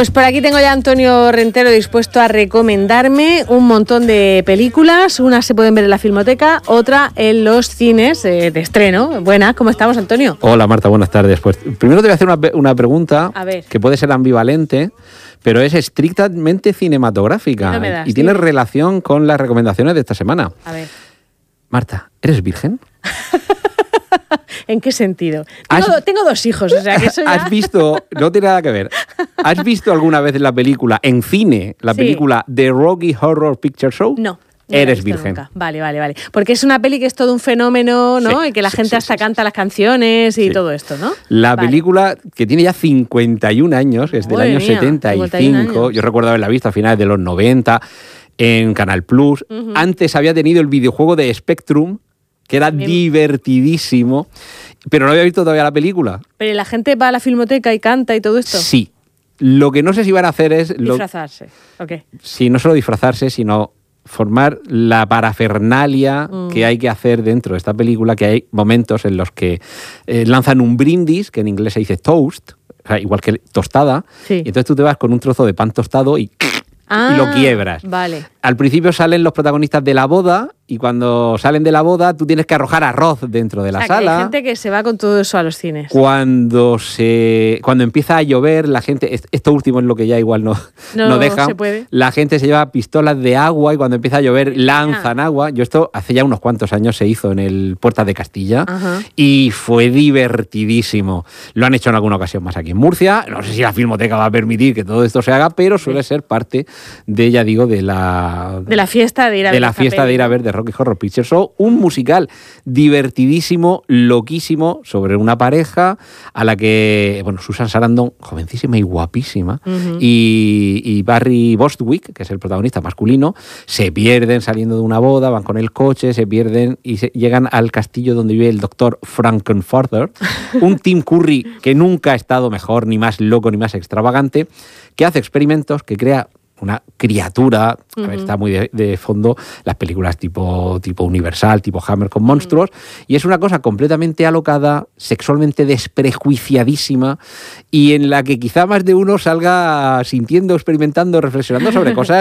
Pues por aquí tengo ya a Antonio Rentero dispuesto a recomendarme un montón de películas. Unas se pueden ver en la Filmoteca, otra en los cines de estreno. Buenas, ¿cómo estamos, Antonio? Hola, Marta, buenas tardes. Pues primero te voy a hacer una pregunta que puede ser ambivalente, pero es estrictamente cinematográfica y tiene relación con las recomendaciones de esta semana. A ver. Marta, ¿eres virgen? ¿En qué sentido? Tengo 2 hijos, o sea que eso ya... ¿Has visto, no tiene nada que ver, ¿has visto alguna vez la película, en cine, la película The Rocky Horror Picture Show? No. Eres virgen. Nunca. Vale. Porque es una peli que es todo un fenómeno, ¿no? Y que la gente hasta canta las canciones y todo esto, ¿no? La película, que tiene ya 51 años, es del año 75. Yo recuerdo haberla visto a finales de los 90 en Canal Plus. Antes había tenido el videojuego de Spectrum, que era divertidísimo, pero no había visto todavía la película. ¿Pero la gente va a la Filmoteca y canta y todo esto? Sí. Lo que no sé si van a hacer es... Disfrazarse. Okay. Sí, no solo disfrazarse, sino formar la parafernalia que hay que hacer dentro de esta película, que hay momentos en los que lanzan un brindis, que en inglés se dice toast, o sea, igual que tostada, y entonces tú te vas con un trozo de pan tostado y lo quiebras. Vale. Al principio salen los protagonistas de la boda y cuando salen de la boda tú tienes que arrojar arroz dentro de la sala. Hay gente que se va con todo eso a los cines. Cuando empieza a llover, la gente... Esto último es lo que ya igual no dejan. Se puede. La gente se lleva pistolas de agua y cuando empieza a llover lanzan agua. Yo esto hace ya unos cuantos años se hizo en el Puertas de Castilla y fue divertidísimo. Lo han hecho en alguna ocasión más aquí en Murcia. No sé si la Filmoteca va a permitir que todo esto se haga, pero suele ser parte de, ya digo, de la fiesta de ir a ver The Rocky Horror Picture Show, un musical divertidísimo, loquísimo, sobre una pareja a la que, Susan Sarandon, jovencísima y guapísima, y Barry Bostwick, que es el protagonista masculino, se pierden saliendo de una boda, van con el coche, se pierden y llegan al castillo donde vive el doctor Frankenfurter, un Tim Curry que nunca ha estado mejor, ni más loco, ni más extravagante, que hace experimentos, que crea una criatura, a ver, está muy de fondo las películas tipo Universal, tipo Hammer con monstruos, y es una cosa completamente alocada, sexualmente desprejuiciadísima, y en la que quizá más de uno salga sintiendo, experimentando, reflexionando sobre cosas